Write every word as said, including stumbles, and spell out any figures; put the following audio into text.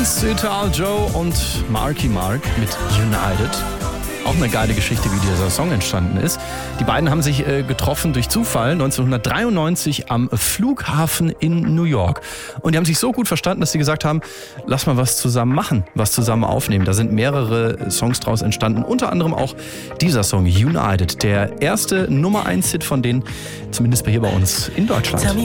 Vince Ital Joe und Marky Mark mit United. Auch eine geile Geschichte, wie dieser Song entstanden ist. Die beiden haben sich äh, getroffen durch Zufall neunzehnhundertdreiundneunzig am Flughafen in New York. Und die haben sich so gut verstanden, dass sie gesagt haben, lass mal was zusammen machen, was zusammen aufnehmen. Da sind mehrere Songs draus entstanden, unter anderem auch dieser Song United, der erste Nummer eins Hit von denen, zumindest hier bei uns in Deutschland.